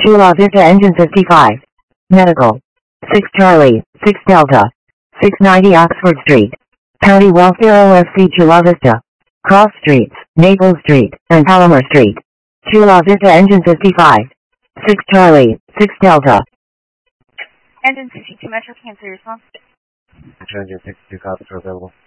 Chula Vista Engine 55. Medical. 6 Charlie, 6 Delta. 690 Oxford Street. County Welfare OFC Chula Vista. Cross Streets, Maple Street, and Palomar Street. Chula Vista Engine 55. 6 Charlie, 6 Delta. Engine 62 Metro, cancel your response. Engine 62 copies are available.